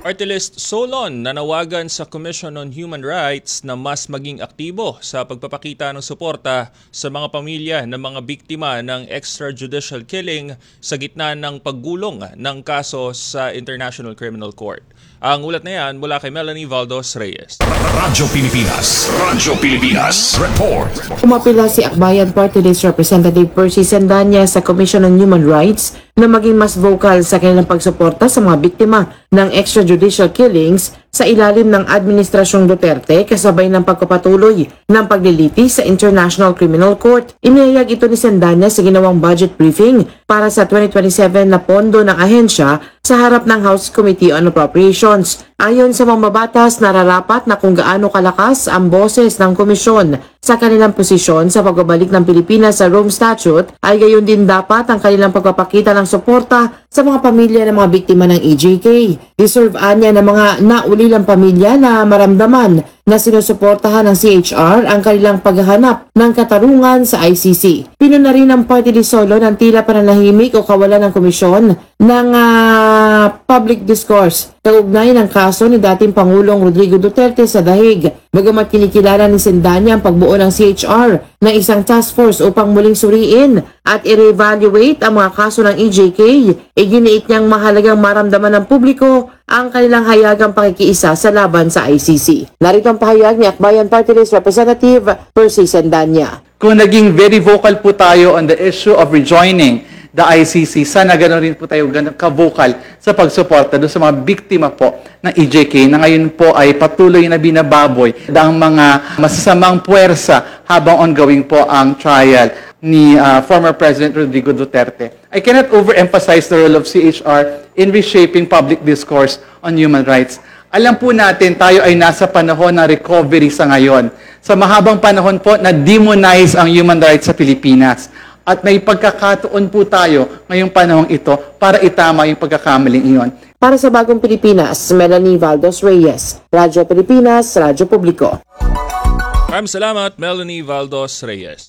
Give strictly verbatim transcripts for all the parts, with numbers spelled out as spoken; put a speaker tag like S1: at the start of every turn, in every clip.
S1: Party List Solon nanawagan sa Commission on Human Rights na mas maging aktibo sa pagpapakita ng suporta sa mga pamilya ng mga biktima ng extrajudicial killing sa gitna ng paggulong ng kaso sa International Criminal Court. Ang ulat na yan mula kay Melanie Valdos Reyes.
S2: Radyo Pilipinas. Radyo Pilipinas. Report.
S3: Umapila si Akbayan Party List Representative Percy Sandanya sa Commission on Human Rights na maging mas vocal sa kanilang pagsuporta sa mga biktima ng extrajudicial killings sa ilalim ng Administrasyong Duterte kasabay ng pagpapatuloy ng pagliliti sa International Criminal Court. Inihayag ito ni Sandanya sa ginawang budget briefing para sa twenty twenty-seven na pondo ng ahensya sa harap ng House Committee on Appropriations. Ayon sa mambabatas, nararapat na kung gaano kalakas ang boses ng komisyon sa kanilang posisyon sa pagbabalik ng Pilipinas sa Rome Statute, ay gayon din dapat ang kanilang pagpapakita ng suporta sa mga pamilya ng mga biktima ng E J K. Deserve anya ng mga naulilang pamilya na maramdaman na sinusuportahan ng C H R ang kanilang paghahanap ng katarungan sa I C C. Pinuna rin ng Party List Solon ang tila pananahimik o kawalan ng komisyon ng uh, public discourse kaugnay ng kaso ni dating Pangulong Rodrigo Duterte sa Dahig. Bagamat kinikilala ni Sandanya ang pagbuo ng C H R ng isang task force upang muling suriin at i-reevaluate ang mga kaso ng E J K, iginiit niyang mahalagang maramdaman ng publiko ang kanilang hayagang pakikiisa sa laban sa I C C. Narito ang pahayag ni Akbayan Party List Representative Percy Sandanya.
S4: Kung naging very vocal po tayo on the issue of rejoining the I C C, sana gano'n rin po tayo ka-vocal sa pagsuporta doon sa mga biktima po ng E J K na ngayon po ay patuloy na binababoy ang mga masasamang puwersa habang ongoing po ang trial ni uh, former President Rodrigo Duterte. I cannot overemphasize the role of C H R in reshaping public discourse on human rights. Alam po natin, tayo ay nasa panahon ng recovery sa ngayon. Sa mahabang panahon po na demonize ang human rights sa Pilipinas. At may pagkakataon po tayo ngayong panahong ito para itama yung pagkakamaling iyon.
S3: Para sa Bagong Pilipinas, Melanie Valdos Reyes, Radyo Pilipinas, Radyo Publiko.
S1: Maraming salamat, Melanie Valdos Reyes.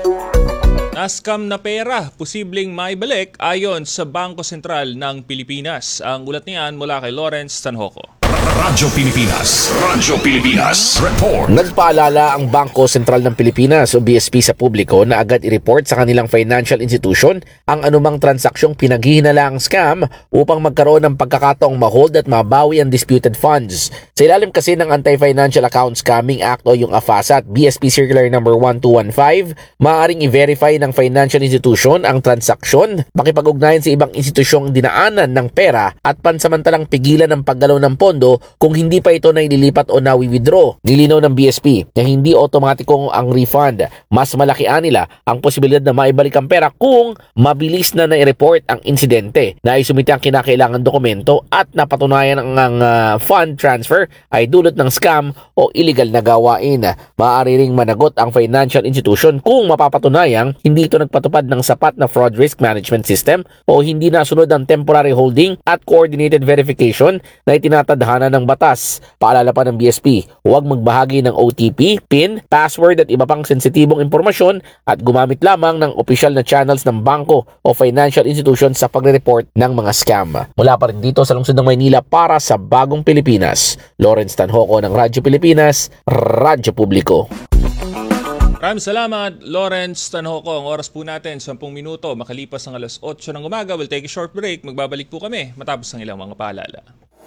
S1: Nascam na pera, posibleng maibalik ayon sa Bangko Sentral ng Pilipinas. Ang ulat niyan mula kay Lawrence Tanhoco.
S2: Radyo Pilipinas. Radyo Pilipinas. Report.
S5: Nagpaalala ang Bangko Sentral ng Pilipinas o B S P sa publiko na agad i-report sa kanilang financial institution ang anumang transaksyong pinaghihinalaang scam upang magkaroon ng pagkakataong ma-hold at mabawi ang disputed funds. Sa ilalim kasi ng Anti-Financial Account Scamming Act o yung A F A S at B S P Circular number one two one five, maaaring i-verify ng financial institution ang transaksyon, makipag-ugnayan sa ibang institusyong dinaanan ng pera at pansamantalang pigilan ang paggalaw ng pondo kung hindi pa ito na ililipat o nawi-withdraw. Nilinaw ng B S P na hindi otomatikong ang refund. Mas malaki nila ang posibilidad na maibalik ang pera kung mabilis na na-report ang insidente, na isumite ang kinakailangan dokumento at napatunayan ang, ang uh, fund transfer ay dulot ng scam o illegal na gawain. Maaari ring managot ang financial institution kung mapapatunayang hindi ito nagpatupad ng sapat na fraud risk management system o hindi nasunod ang temporary holding at coordinated verification na itinatadhana ng batas. Paalala pa ng B S P, huwag magbahagi ng O T P, PIN, password at iba pang sensitibong impormasyon at gumamit lamang ng opisyal na channels ng bangko o financial institution sa pagre-report ng mga scam. Mula pa rin dito sa lungsod ng Maynila para sa Bagong Pilipinas, Lawrence Tanhoco ng Radyo Pilipinas, Radyo Publiko.
S1: Maraming salamat, Lawrence Tanhoco. Ang oras po natin, sampung minuto, makalipas ang alas otso ng umaga. We'll take a short break. Magbabalik po kami matapos ng ilang mga paalala.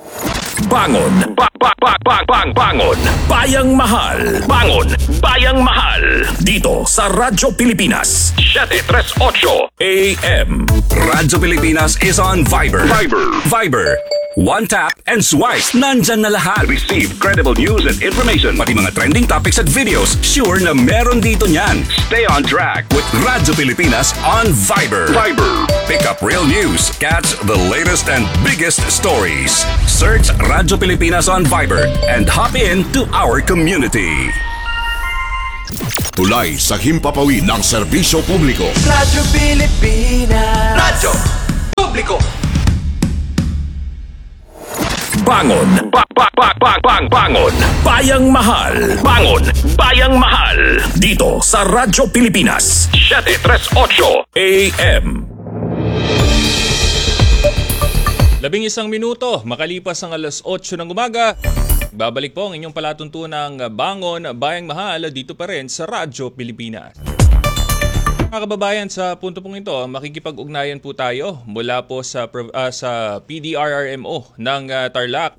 S2: Bangon! Ba ba ba ba bang bangon! Bayang mahal! Bangon! Bayang mahal! Dito sa Radyo Pilipinas seven three eight A M. Radyo Pilipinas is on Viber. Viber. Viber. One tap and swipe. Nandyan na lahat. Receive credible news and information. Pati mga trending topics at videos. Sure na meron dito niyan. Stay on track with Radyo Pilipinas on Viber. Viber. Pick up real news. Catch the latest and biggest stories. Search Radyo Pilipinas on Viber and hop in to our community.
S6: Tulay sa himpapawid ng serbisyo publiko.
S7: Radyo Pilipinas. Radyo Publiko.
S2: Bangon! Ba ba ba ba bang bangon! Bayang mahal! Bangon! Bayang mahal! Dito sa Radyo Pilipinas seven three eight A M.
S1: Labing isang minuto, makalipas ang alas otso ng umaga. Babalik po ang inyong palatuntunang Bangon, Bayang Mahal dito pa rin sa Radyo Pilipinas. Mga kababayan, sa punto pong ito, makikipag-ugnayan po tayo mula po sa, uh, sa P D R R M O ng uh, Tarlac.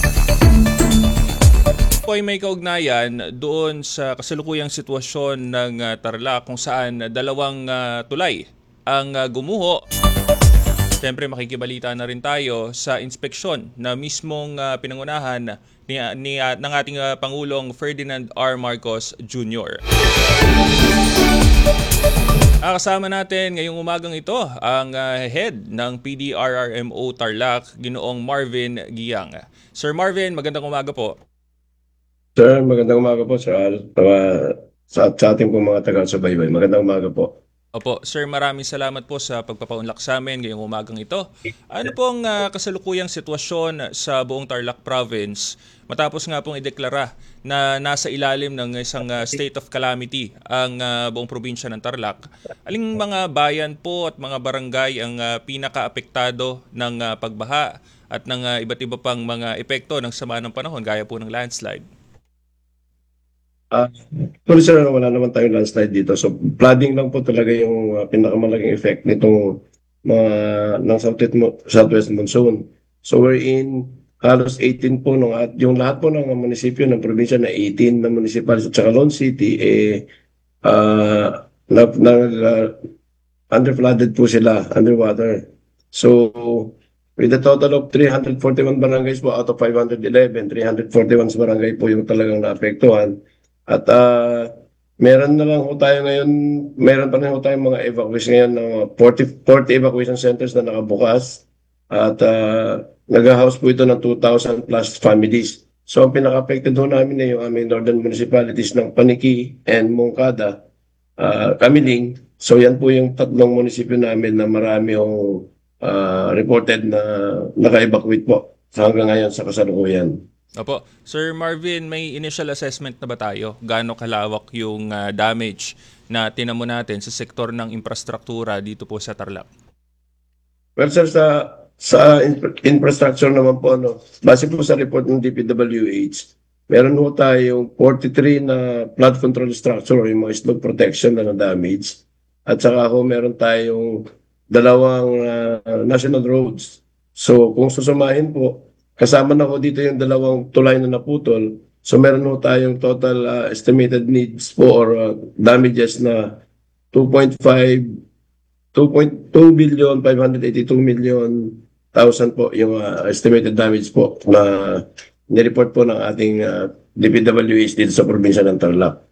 S1: Po ay may kaugnayan doon sa kasalukuyang sitwasyon ng uh, Tarlac kung saan dalawang uh, tulay ang uh, gumuho. Siyempre makikibalita na rin tayo sa inspeksyon na mismong uh, pinangunahan ni, ni, uh, ng ating uh, Pangulong Ferdinand R. Marcos Junior Uh, kasama natin ngayong umagang ito ang uh, head ng P D R R M O Tarlac, Ginoong Marvin Giang. Sir Marvin, magandang umaga po.
S8: Sir, magandang umaga po sir. Uh, sa, sa ating pong mga taga-subaybay. Magandang umaga po.
S1: Opo, sir, maraming salamat po sa pagpapaunlak sa amin ngayong umagang ito. Ano pong uh, kasalukuyang sitwasyon sa buong Tarlac Province matapos nga pong ideklara na nasa ilalim ng isang uh, state of calamity ang uh, buong probinsya ng Tarlac? Aling mga bayan po at mga barangay ang uh, pinaka-apektado ng uh, pagbaha at ng uh, iba't iba pang mga epekto ng sama ng panahon gaya po ng landslide?
S8: Uh, Sorry sir, wala naman tayong landslide dito. So flooding lang po talaga yung uh, pinakamalaking effect nitong mga ng southwest, southwest monsoon. So we're in halos eighteen po nung at yung lahat po ng munisipyo ng probinsya na eighteen na municipalities at saka Lone City eh uh, na, na uh, underflooded po sila, underwater. So with a total of three hundred forty-one barangays po out of five hundred eleven, three hundred forty-one barangay po yung talagang naapektuhan. At uh, meron na lang ho tayo ngayon, meron pa rin ho tayong mga evacuation ngayon ng forty, forty evacuation centers na nakabukas. At uh, nag-house po ito ng two thousand plus families. So ang pinaka-affected ho namin ay yung aming northern municipalities ng Paniqui and Moncada, uh, Kamiling. So yan po yung tatlong munisipyo namin na marami hong uh, reported na naka-evacuate po hanggang ngayon sa kasalukuyan.
S1: Opo. Sir Marvin, may initial assessment na ba tayo? Gaano kalawak yung uh, damage na tinamo natin sa sektor ng infrastruktura dito po sa Tarlac?
S8: Well sir, sa, sa infra- infrastructure naman po, ano, base po sa report ng D P W H, meron po tayong forty-three na flood control structure o yung mga slug protection na na-damage. At saka ho, meron tayong dalawang uh, national roads. So kung susumahin po, kasama na ko dito yung dalawang tulay na naputol. So meron ho tayong total uh, estimated needs po or uh, damages na two point five, two point two billion five hundred eighty-two million thousand po yung uh, estimated damage po na nireport po ng ating uh, D P W H dito sa probinsya ng Tarlac.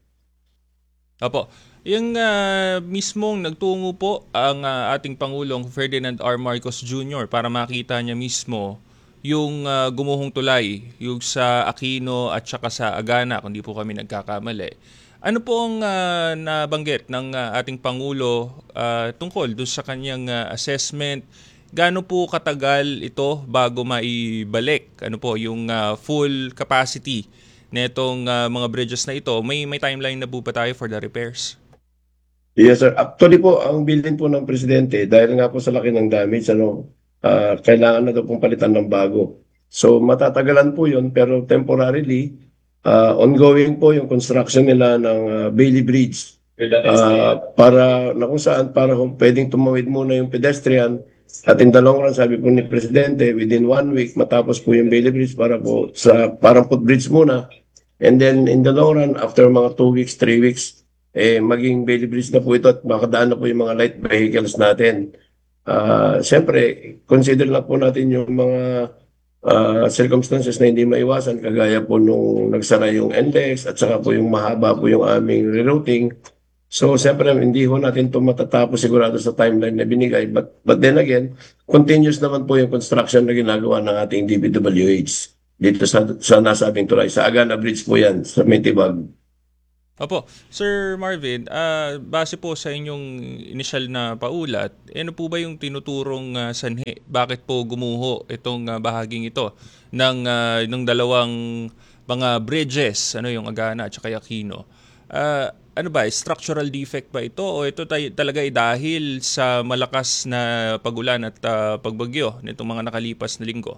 S1: Opo. Yung uh, mismong nagtungo po ang uh, ating Pangulong Ferdinand R. Marcos Junior para makita niya mismo yung uh, gumuhong tulay, yung sa Aquino at saka sa Agana, kung di po kami nagkakamali. Ano po ang uh, nabanggit ng uh, ating Pangulo uh, tungkol doon sa kanyang uh, assessment? Gaano po katagal ito bago maibalik? Ano po yung uh, full capacity nitong uh, mga bridges na ito? May may timeline na po ba tayo for the repairs?
S8: Yes sir. Actually po, ang bilin po ng Presidente, dahil nga po sa laki ng damage, ano, Uh, kailangan na daw pong palitan ng bago. So matatagalan po yun, pero temporarily, uh, ongoing po yung construction nila ng uh, Bailey Bridge. Uh, para na kung saan, para kung pwedeng tumawid muna yung pedestrian. At in the long run, sabi po ni Presidente, within one week, matapos po yung Bailey Bridge para po sa parang footbridge muna. And then in the long run, after mga two weeks, three weeks, eh, maging Bailey Bridge na po ito at makadaan na po yung mga light vehicles natin. Uh, Siyempre, consider lang po natin yung mga uh, circumstances na hindi maiwasan, kagaya po nung nagsara yung N L E X at saka po yung mahaba po yung aming rerouting. So, siyempre, hindi ho natin ito matatapos sigurado sa timeline na binigay. But, but then again, continuous naman po yung construction na ginagawa ng ating D P W H dito sa, sa nasabing tulay. Sa Agana Bridge po yan, sa Mitibag.
S1: Opo. Sir Marvin, uh, base po sa inyong initial na paulat, ano po ba yung tinuturong uh, sanhi? Bakit po gumuho itong uh, bahaging ito ng, uh, ng dalawang mga bridges, ano yung Agana at saka Aquino? Uh, ano ba, structural defect ba ito o ito tay- talaga ay dahil sa malakas na pagulan at ah, pagbagyo nitong mga nakalipas na linggo?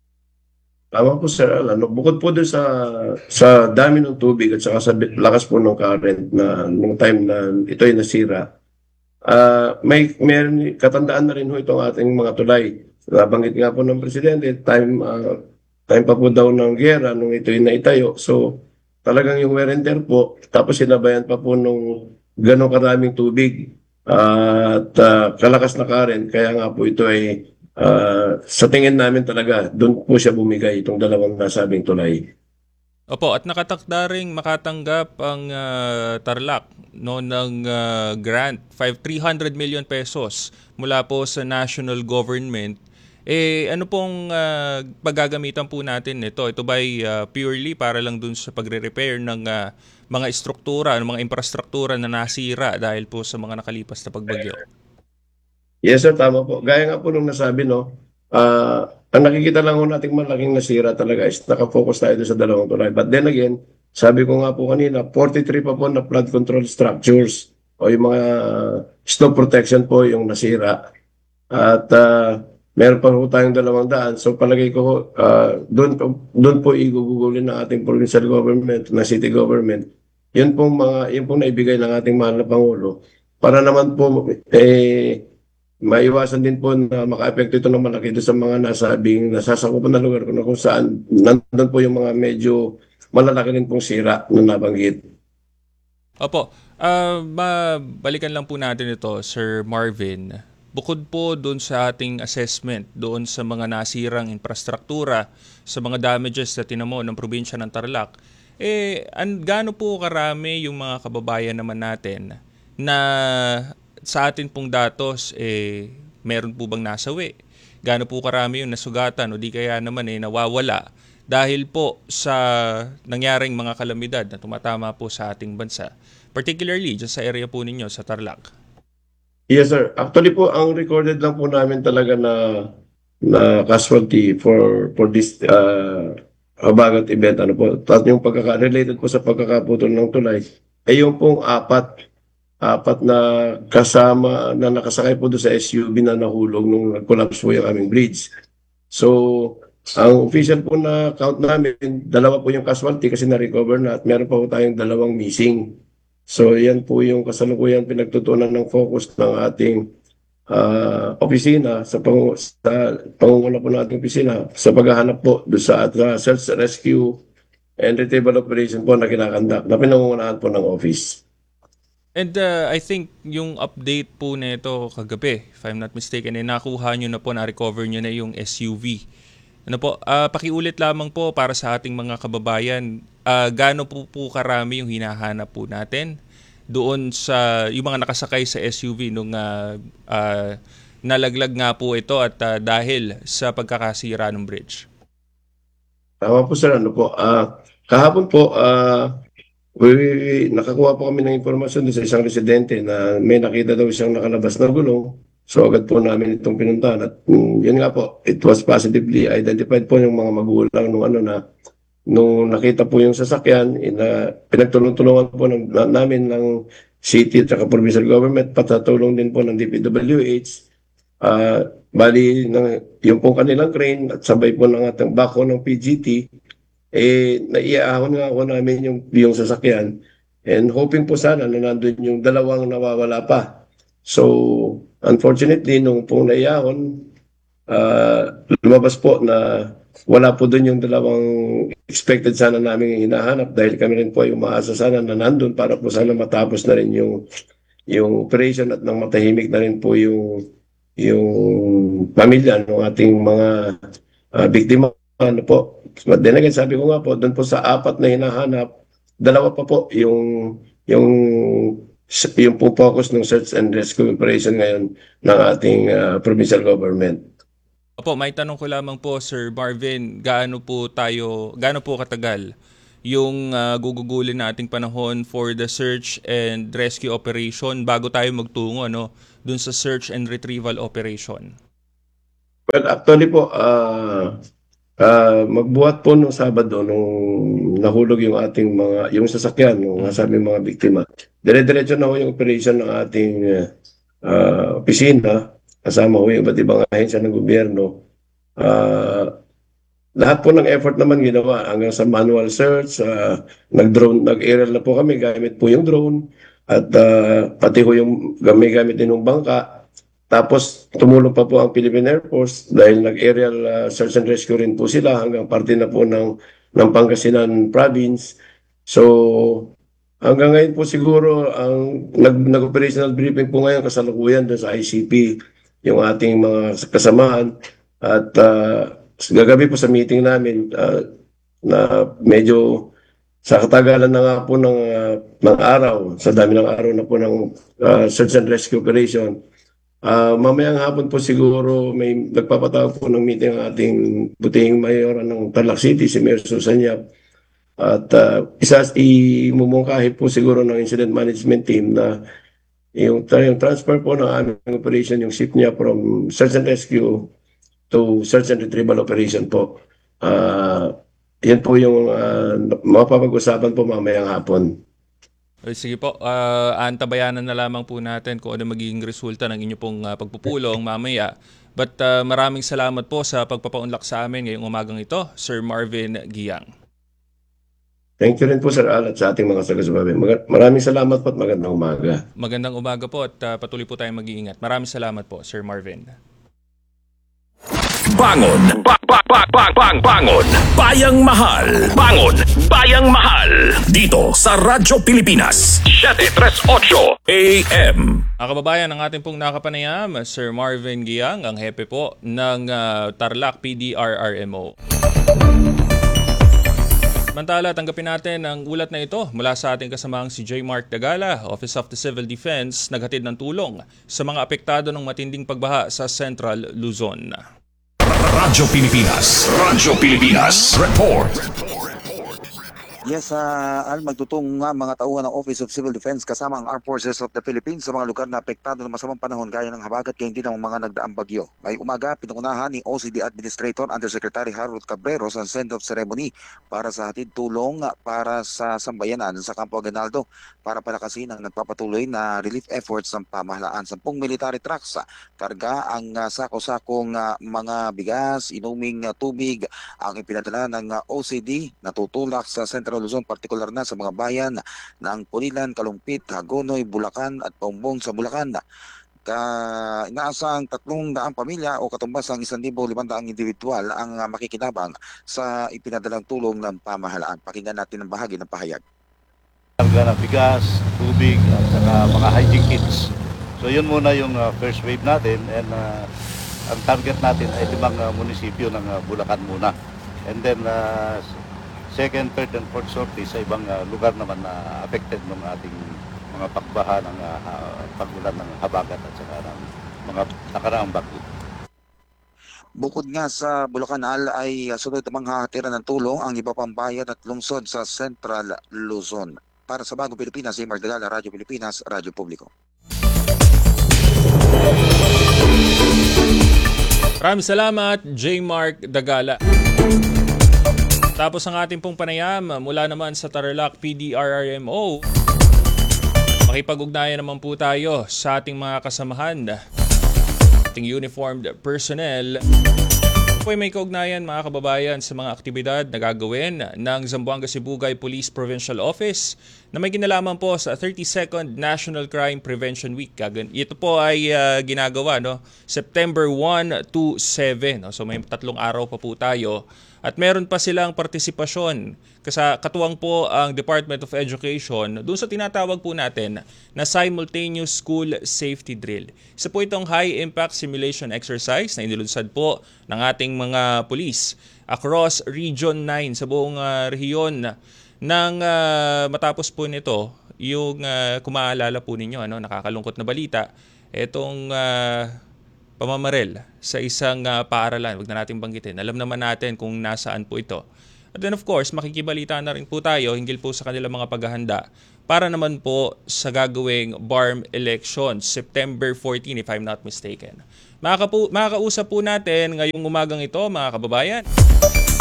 S8: Tama po Sir Al, ano, bukod po doon sa sa dami ng tubig at saka sa bi- lakas po ng current na nung time na ito ay nasira, ah may may katandaan na rin ho itong ating mga tulay. Nabanggit nga po ng presidente, time ah, time pa po daw ng giyera nung ito ay naitayo. So talagang yung wear and tear po, tapos sinabayan pa po nung ganong karaming tubig ah, at ah, kalakas na current, kaya nga po ito ay ah, sa tingin namin talaga, doon po siya bumigay itong dalawang nasabing tulay.
S1: Opo, at nakatakda ring makatanggap ang ah, Tarlac no ng ah, grant five three hundred million pesos mula po sa national government. Eh ano pong ah, paggagamitan po natin nito? Ito ba ay ah, purely para lang dun sa pagre-repair ng ah, mga istruktura, ng mga infrastruktura na nasira dahil po sa mga nakalipas na pagbagyo?
S8: Yes sir, tama po. Gaya nga po nung nasabi, no, ah, ang nakikita lang ho nating malaking nasira talaga is nakafocus tayo doon sa dalawang tulay. But then again, sabi ko nga po kanina, forty-three pa po na flood control structures o yung mga snow protection po yung nasira. At ah, meron pa po tayong dalawang daan. So palagay ko, ho, ah, doon, po- doon po igugugulin ng ating provincial government, na city government. Yun pong mga, yun pong naibigay ng ating mahal na Pangulo para naman po eh, maiwasan din po na maka-epekto ito ng malaki doon sa mga nasabing nasasakupan na lugar kung kung saan nandun po yung mga medyo malalaki rin pong sira na nabanggit.
S1: Opo, ah ma- balikan lang po natin ito, Sir Marvin. Bukod po doon sa ating assessment, doon sa mga nasirang infrastruktura, sa mga damages na tinamo ng probinsya ng Tarlac, eh, an, gaano po karami yung mga kababayan naman natin na sa atin pong datos, eh, meron po bang nasawi? Gaano po karami yung nasugatan o di kaya naman eh, nawawala dahil po sa nangyaring mga kalamidad na tumatama po sa ating bansa. Particularly dyan sa area po ninyo, sa Tarlac.
S8: Yes sir, actually po ang recorded lang po namin talaga na na casualty for for this uh, Habagat event, ano po, at yung pagkaka related po sa pagkakaputol ng tulay ay yung pong apat apat na kasama na nakasakay po doon sa S U V na nahulog nung nag-collapse po yung aming bridge. So, ang official po na count namin, dalawa po yung casualty kasi na-recover na at meron pa po tayong dalawang missing. So, yan po yung kasalukuyan pinagtutunan ng focus ng ating ah, opisina sa, pang, sa pangunguna po ng ating opisina sa paghahanap po doon sa at, uh, search, rescue, and retrieval operation po na kinakandak na pinangungunahan po ng office.
S1: And uh, I think yung update po nito kagabi, if I'm not mistaken, eh, nakuha nyo na po, na-recover nyo na yung S U V. Ano po, ah, pakiulit lamang po para sa ating mga kababayan, ah, gaano po po karami yung hinahanap po natin doon sa yung mga nakasakay sa S U V nung ah, ah, nalaglag nga po ito at ah, dahil sa pagkakasira ng bridge.
S8: Tama po sir, ano po, ah, kahapon po, ah, we, nakakuha po kami ng impormasyon doon sa isang residente na may nakita daw siyang nakalabas na gulong. So agad po namin itong pinuntahan at mm, yun nga po, it was positively identified po yung mga magulang nung ano na nung nakita po yung sasakyan, ina, pinagtulong-tulungan po ng, na, namin ng city at saka provincial government, patatulong din po ng D P W H. Ah, bali, ng, yung pong kanilang crane at sabay po ng ating bako ng P G T, eh, naiahon nga ako namin yung, yung sasakyan and hoping po sana na nandun yung dalawang nawawala pa. So, unfortunately, nung pong naiahon, ah, lumabas po na wala po dun yung dalawang expected sana namin hinahanap dahil kami rin po ay umaasa sana na nandun para po sana matapos na rin yung yung operation at nang matahimik na rin po yung yung pamilya ng ating mga ah, biktima. Ano po, but then again, sabi ko nga po, doon po sa apat na hinahanap, dalawa pa po yung yung yung po focus ng search and rescue operation ngayon ng ating ah, provincial government.
S1: Opo, may tanong ko lamang po, Sir Marvin, gaano po tayo, gaano po katagal yung ah, gugugulin na ating panahon for the search and rescue operation bago tayo magtungo ano, dun sa search and retrieval operation?
S8: Well, actually po, ah Ah, magbuhat po nung Sabado nung nahulog yung ating mga yung sasakyan nung nasabi mga biktima. Dire-diretso na ho yung operation ng ating ah, opisina kasama ho yung iba't ibang ahensya ng gobyerno. Ah, lahat po ng effort naman ginawa hanggang sa manual search, ah, nag-drone, nag-aerial na po kami gamit po yung drone at ah, pati ho yung gamit gamit din ng bangka. Tapos tumulong pa po ang Philippine Air Force dahil nag-aerial ah, search and rescue rin po sila hanggang parte na po ng, ng Pangasinan Province. So hanggang ngayon po siguro ang nag, nag-operational briefing po ngayon kasalukuyan doon sa I C P yung ating mga kasamahan at ah, gagabi po sa meeting namin ah, na medyo sa katagalan na nga po ng, ah, ng araw, sa dami ng araw na po ng ah, search and rescue operation. Ah, mamayang hapon po siguro may nagpapatawag po ng meeting ang ating butihing mayor ng Tarlac City, si Mayor Susan Yap. At uh, isa imumungkahi po siguro ng incident management team na yung, yung transfer po ng aming operation, yung ship niya from search and rescue to search and retrieval operation po. Ah, yan po yung uh, mapapag-usapan po mamayang hapon.
S1: Eh, Sige po, ah, antabayanan na lamang po natin kung ano magiging resulta ng inyo pong ah, pagpupulong mamaya. But ah, maraming salamat po sa pagpapaunlak sa amin ngayong umagang ito, Sir Marvin Giang.
S8: Thank you rin po Sir Al at sa ating mga sagasbabe. Mag- maraming salamat po at magandang umaga.
S1: Magandang umaga po at ah, patuloy po tayong mag-iingat. Maraming salamat po, Sir Marvin.
S2: Bangon! Ba ba ba ba bang bangon! Bayang Mahal! Bangon! Bayang Mahal! Dito sa Radyo Pilipinas, seven thirty-eight A M.
S1: Mga kababayan, ang ating pong nakapanayam, Sir Marvin Giang, ang hepe po ng ah, Tarlac P D R R M O. Samantala, tanggapin natin ang ulat na ito mula sa ating kasamang si J. Mark Dagala, Office of the Civil Defense, naghatid ng tulong sa mga apektado ng matinding pagbaha sa Central Luzon.
S2: Radyo Pilipinas. Radyo Pilipinas. Report.
S9: Yes, uh, Al, magtutong nga mga tauhan ng Office of Civil Defense kasama ang Armed Forces of the Philippines sa mga lugar na apektado ng masamang panahon gaya ng habagat kaya hindi ng mga nagdaang bagyo. May umaga, pinangunahan ni O C D Administrator Undersecretary Harold Cabreros ang send-off ceremony para sa hatid tulong para sa sambayanan sa Campo Aguinaldo para palakasin ang nagpapatuloy na relief efforts ng pamahalaan. Sampung military trucks, karga ang uh, sako-sakong uh, mga bigas, inuming uh, tubig ang ipinadala ng uh, O C D na tutulak sa Central Luzon, partikular na sa mga bayan ng Pulilan, Kalumpit, Hagonoy, Bulacan at Paumbong sa Bulacan. Ka inaasang tatlong daang pamilya o katumbas ang isang libo limang daang individual ang uh, makikinabang sa ipinadalang tulong ng pamahalaan. Pakinggan natin ang bahagi ng pahayag.
S10: Karga ng bigas, tubig at saka mga hygiene kits. So yun muna yung uh, first wave natin and uh, ang target natin ay limang uh, munisipyo ng uh, Bulacan muna. And then uh, second, third, and fourth sortie sa ibang uh, lugar naman na affected ng ating mga pagbaha ng uh, pagulan ng habagat at saka ng mga nakaraang bagyo.
S9: Bukod nga sa Bulacan, Al, ay uh, sunod namang hahatiran ng tulong ang iba pang bayan at lungsod sa Central Luzon. Para sa Bagong Pilipinas, J. Mark Dagala, Radyo Pilipinas, Radyo Publiko.
S1: Maraming salamat, J. Mark Dagala. Tapos ang ating pong panayam mula naman sa Tarlac P D R R M O. Makipag-ugnayan naman po tayo sa ating mga kasamahan, ating uniformed personnel. Po ay may kaugnayan mga kababayan sa mga aktibidad na gagawin ng Zamboanga Sibugay Police Provincial Office na may kinalaman po sa thirty-second National Crime Prevention Week. Ito po ay uh, ginagawa no September one to seven. No? So may tatlong araw pa po tayo. At meron pa silang partisipasyon. Kasi katuwang po ang Department of Education doon sa tinatawag po natin na simultaneous school safety drill. Isa po itong high-impact simulation exercise na inilunsad po ng ating mga police across Region nine sa buong uh, rehiyon. Nang uh, matapos po nito, yung uh, kung maalala po ninyo, ano, nakakalungkot na balita, itong uh, pamamaril sa isang uh, paaralan. Huwag na natin banggitin. Alam naman natin kung nasaan po ito. At then of course, makikibalita na rin po tayo hinggil po sa kanilang mga paghahanda para naman po sa gagawing B A R M elections, September fourteenth if I'm not mistaken. Makaka- makakausap po natin ngayong umagang ito, mga kababayan.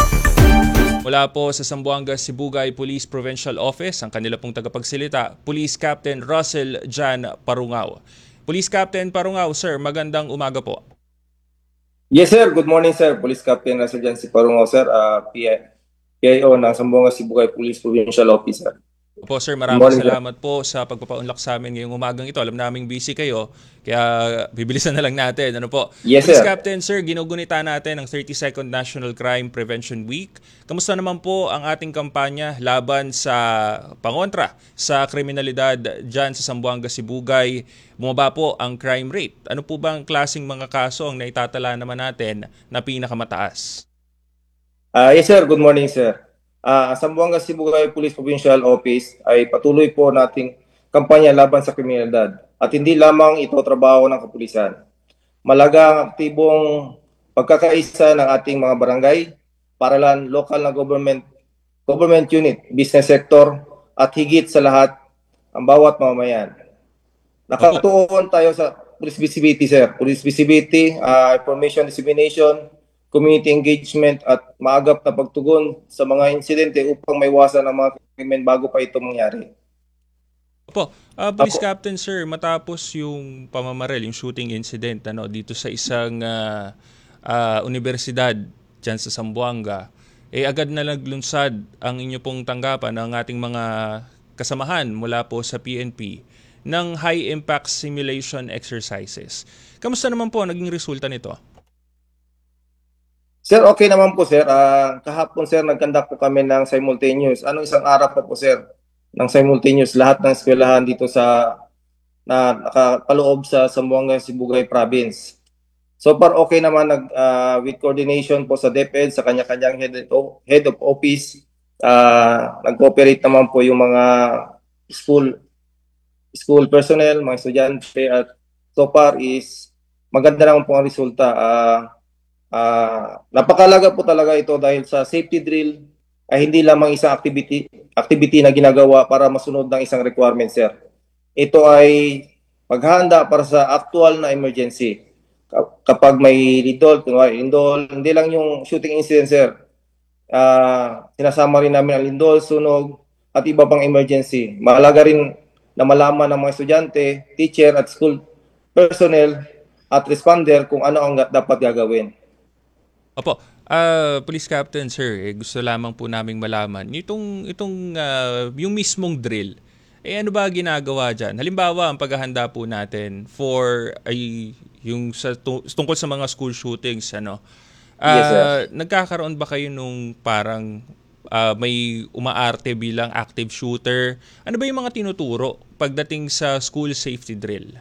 S1: Mula po sa Zamboanga Sibugay Police Provincial Office, ang kanila pong tagapagsalita, Police Captain Russell Jan Parungaw. Police Captain Parungaw, sir, magandang umaga po.
S11: Yes sir, good morning sir. Police Captain Russell Jan Parungaw sir, uh, P I O ng Zamboanga Sibugay Police Provincial Officer.
S1: Po sir, maraming
S11: Morning,
S1: salamat po sa pagpapaunlak sa amin ngayong umagang ito. Alam naming busy kayo, kaya bibilisan na lang natin. Ano po?
S11: Yes,
S1: Police
S11: sir.
S1: Captain, sir, ginugunita natin ang thirty-second National Crime Prevention Week. Kamusta naman po ang ating kampanya laban sa pangontra sa kriminalidad dyan sa Zamboanga Sibugay? Bumaba po ang crime rate. Ano po bang klaseng mga kaso ang naitatala naman natin na pinakamataas?
S11: Uh, yes sir, good morning sir. Uh, ang Zamboanga Sibugay Police Provincial Office ay patuloy po nating kampanya laban sa kriminalidad. At hindi lamang ito trabaho ng kapulisan. Malaga ang aktibong pagkakaisa ng ating mga barangay, paralan, local na government, government unit, business sector, at higit sa lahat, ang bawat mamamayan. Nakatuon tayo sa police visibility, sir. Police visibility, uh, information dissemination, community engagement, at maagap na pagtugon sa mga insidente upang maiwasan ang mga krimen bago pa ito mangyari.
S1: Opo, uh, Police
S11: Opo.
S1: Captain sir, matapos yung pamamaril, yung shooting incident ano, dito sa isang uh, uh, universidad dyan sa Zamboanga, eh agad na naglunsad ang inyo pong tanggapan ng ating mga kasamahan mula po sa P N P ng high impact simulation exercises. Kamusta naman po naging resulta nito?
S11: Sir, okay naman po sir. Uh, kahapon sir, nag-conduct po kami ng simultaneous. Ano isang araw pa po sir ng simultaneous lahat ng eskwelahan dito sa na nakapaloob sa Zamboanga Sibugay Province. So far okay naman nag uh, with coordination po sa DepEd sa kanya-kanyang head of, head of office. Uh, nag-cooperate naman po yung mga school school personnel, mga estudyante, at so far is maganda naman po ang resulta. Uh, Uh, napakalaga po talaga ito dahil sa safety drill ay hindi lamang isang activity activity na ginagawa para masunod ng isang requirement, sir. Ito ay paghahanda para sa actual na emergency. Kapag may lindol, kunwari lindol, hindi lang yung shooting incident, sir. Uh, sinasama rin namin ang lindol, sunog, at iba pang emergency. Mahalaga rin na malaman ng mga estudyante, teacher, at school personnel at responder kung ano ang dapat gagawin.
S1: Opo, uh, Police Captain sir, eh, gusto lamang po naming malaman itong itong uh, yung mismong drill. Eh ano ba ginagawa diyan? Halimbawa, ang paghahanda po natin for ay yung sa tungkol sa mga school shootings, ano. Uh,
S11: Yes, sir.
S1: Nagkakaroon ba kayo nung parang uh, may umaarte bilang active shooter? Ano ba yung mga tinuturo pagdating sa school safety drill?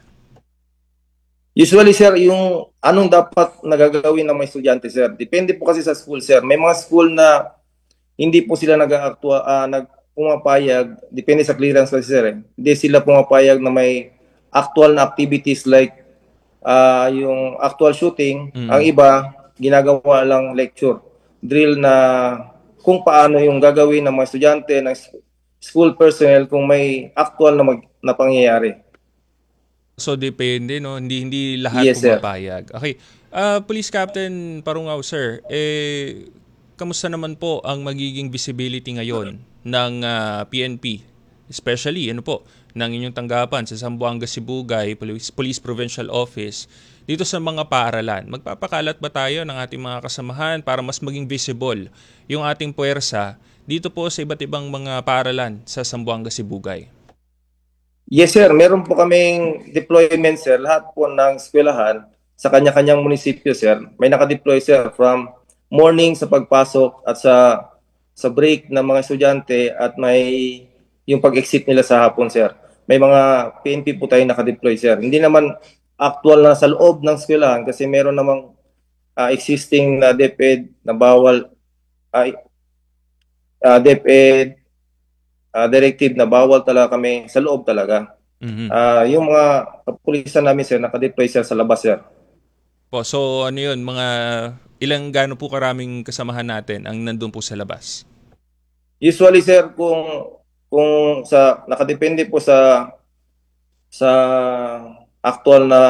S11: Usually, sir, yung anong dapat nagagawin ng mga estudyante, sir, depende po kasi sa school, sir. May mga school na hindi po sila nag-aaktua, uh, nag pumapayag, depende sa clearance kasi, sir. Eh. Hindi sila pumapayag na may actual na activities like uh, yung actual shooting. Mm. Ang iba, ginagawa lang lecture, drill na kung paano yung gagawin ng mga estudyante, ng school personnel kung may actual na, mag, na pangyayari.
S1: So depende, no, hindi hindi lahat
S11: Yes, sir.
S1: pumapayag. Okay. Uh, Police Captain Parungaw sir, eh kamusta naman po ang magiging visibility ngayon ng uh, P N P, especially ano po ng inyong tanggapan sa Zamboanga Sibugay Police, Police Provincial Office dito sa mga paaralan? Magpapakalat ba tayo ng ating mga kasamahan para mas maging visible yung ating puwersa dito po sa iba't ibang mga paaralan sa Zamboanga Sibugay?
S11: Yes, sir. Meron po kaming deployment, sir. Lahat po ng eskwelahan sa kanya-kanyang munisipyo, sir. May nakadeploy, sir, from morning sa pagpasok at sa sa break ng mga estudyante at may yung pag-exit nila sa hapon, sir. May mga P N P po tayo nakadeploy, sir. Hindi naman actual na sa loob ng eskwelahan kasi meron namang uh, existing na DepEd na bawal uh, uh, DepEd Uh, directive na bawal talaga kami sa loob talaga. Mm-hmm. Uh, yung mga kapulisan namin, sir, nakadeploy sir sa labas, sir.
S1: Po, so ano yun, mga ilang gaano po karaming kasamahan natin ang nandun po sa labas?
S11: Usually, sir, kung kung sa nakadepende po sa sa actual na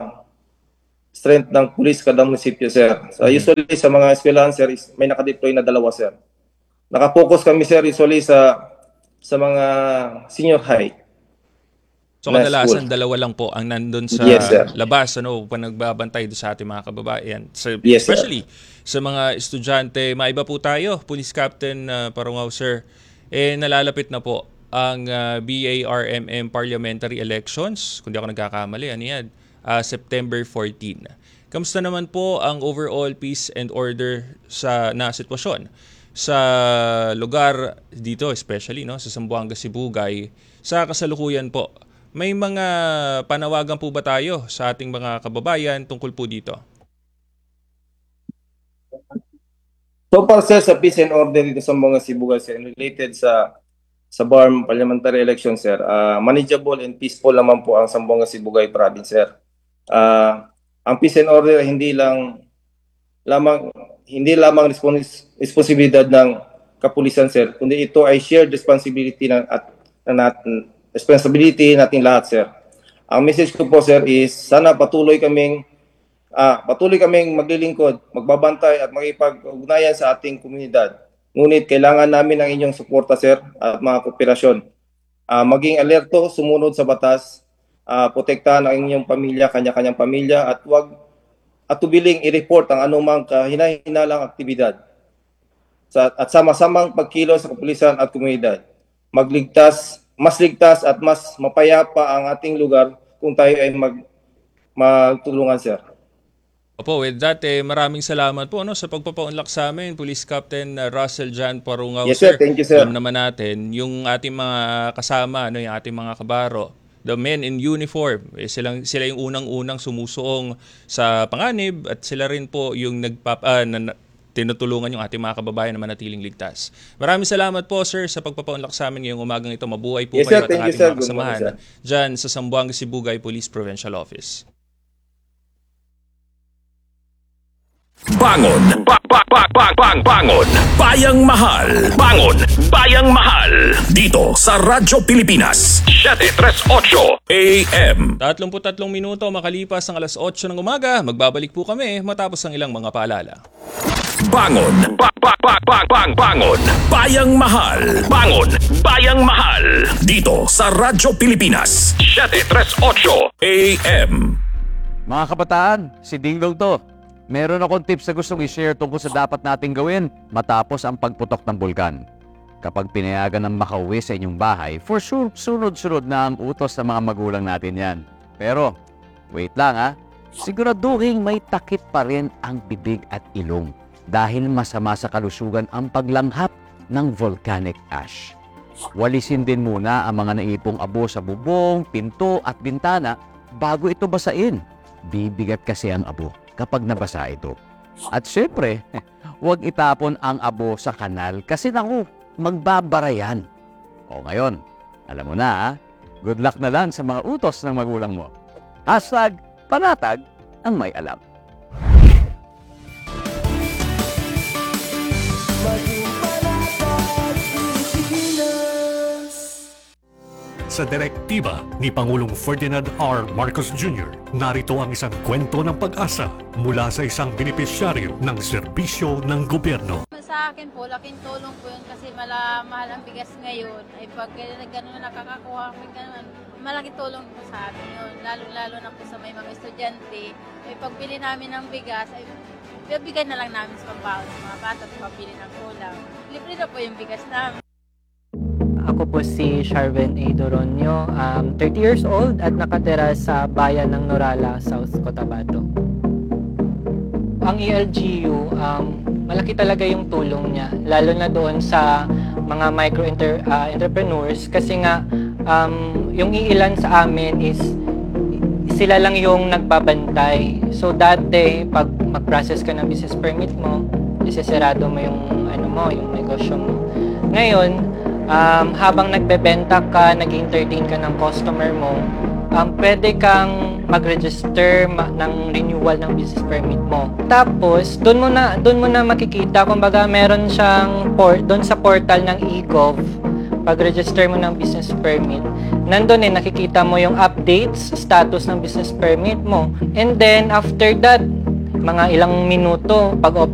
S11: strength ng pulis kada munisipyo, sir. So, mm-hmm. Usually sa mga eskwelahan, sir, may nakadeploy na dalawa, sir. nakapokus kami sir usually sa sa mga senior high.
S1: So
S11: na
S1: kadalasan
S11: school.
S1: dalawa lang po ang nandun sa
S11: Yes, sir.
S1: labas, ano, upang nagbabantay doon sa ating mga kababayan. So,
S11: Yes, sir.
S1: especially sa mga estudyante, maiba po tayo, Police Captain uh, Parungaw, sir. Eh, nalalapit na po ang uh, B A R M M parliamentary elections, kung di ako nagkakamali, ano yan, uh, September fourteenth. Kamusta naman po ang overall peace and order sa na sitwasyon sa lugar dito, especially no, sa Zamboanga, Sibugay, sa kasalukuyan po? May mga panawagan po ba tayo sa ating mga kababayan tungkol po dito?
S11: So far sir, sa peace and order dito sa mga Sibugay sir, related sa sa B A R M parliamentary election sir, uh, manageable and peaceful naman po ang Zamboanga Sibugay province sir. Uh, ang peace and order hindi lang lamang hindi lamang respons- responsibilidad ng kapulisan sir, kundi ito ay shared responsibility ng at na natin responsibility nating lahat sir. Ang message ko po sir is sana patuloy kaming ah, patuloy kaming maglilingkod, magbabantay at makipag-ugnayan sa ating komunidad. Ngunit kailangan namin ang inyong suporta sir at mga kooperasyon. Ah, maging alerto, sumunod sa batas, ah, protektahan ang inyong pamilya, kanya-kanyang pamilya at huwag at tubiling i-report ang anumang kahina-hinalang aktibidad. Sa, at sama-samang pagkilos sa kapulisan at komunidad. Magligtas, mas ligtas at mas mapayapa ang ating lugar kung tayo ay mag, magtulungan, sir.
S1: Opo, with that, eh, maraming salamat po no, sa pagpapaunlak sa amin, Police Captain uh, Russell Jan Parungaw.
S11: Yes, sir. Thank you, sir.
S1: Alam naman natin, yung ating mga kasama, no, yung ating mga kabaro, the men in uniform, eh, silang, sila yung unang-unang sumusuong sa panganib at sila rin po yung nagpap, ah, na, tinutulungan yung ating mga kababayan na manatiling ligtas. Maraming salamat po sir sa pagpapaunlak sa amin ngayong umagang ito. Mabuhay po
S11: Yes,
S1: kayo
S11: sir.
S1: at ang
S11: Thank you,
S1: ating
S11: sir.
S1: mga
S11: Good
S1: kasamahan
S11: morning,
S1: dyan sa Zamboanga Sibugay Police Provincial Office.
S2: Bangon, ba ba ba ba bang bangon, bayang mahal, bangon, bayang mahal, dito sa Radyo Pilipinas, seven thirty-eight A M.
S1: tatlong minuto makalipas ang alas otso ng umaga, magbabalik po kami matapos ang ilang mga paalala.
S2: Bangon, ba ba ba ba bang bangon, bayang mahal, bangon, bayang mahal, dito sa Radyo Pilipinas, seven thirty-eight A M.
S12: Mga kabataan, si Dinggong to. Meron akong tips na gustong i-share tungkol sa dapat nating gawin matapos ang pagputok ng bulkan. Kapag pinayagan ng makauwi sa inyong bahay, for sure, sunod-sunod na ang utos ng mga magulang natin yan. Pero, wait lang ha, siguraduhin may takip pa rin ang bibig at ilong dahil masama sa kalusugan ang paglanghap ng volcanic ash. Walisin din muna ang mga naipong abo sa bubong, pinto at bintana bago ito basain. Bibigat kasi ang abo kapag nabasa ito. At syempre, huwag itapon ang abo sa kanal kasi naku, magbabara yan. O ngayon, alam mo na ha, good luck na lang sa mga utos ng magulang mo. Hashtag panatag ang may alam.
S13: Sa direktiba ni Pangulong Ferdinand R. Marcos Junior, narito ang isang kwento ng pag-asa mula sa isang benepisyaryo ng serbisyo ng gobyerno.
S14: Sa akin po, laking tulong po yun kasi mala, mahal ang bigas ngayon. Ay pag gano'n na nakakakuha kami gano'n, malaking tulong po sa amin yun. Lalo-lalo na po sa may mga estudyante. Ay pagbili namin ng bigas, ay bibigay na lang namin sa pambaon sa mga bata at pabili ng kulang. Libre na po yung bigas namin.
S15: Ako po si Sharven A. Doronio, um, thirty years old at nakatira sa bayan ng Norala, South Cotabato. Ang E L G U, um, malaki talaga yung tulong niya, lalo na doon sa mga micro-entrepreneurs kasi nga um, yung iilan sa amin is sila lang yung nagbabantay. So dati, pag mag-process ka ng business permit mo, isesarado mo yung, ano mo, yung negosyo mo. Ngayon, Um, habang nagbebenta ka, nag-entertain ka ng customer mo, um, pwede kang mag-register ma- ng renewal ng business permit mo. Tapos, doon mo na, doon mo na makikita, kumbaga meron siyang port, doon sa portal ng e-gov, pag-register mo ng business permit, nandun eh, nakikita mo yung updates, status ng business permit mo. And then, after that, mga ilang minuto, pag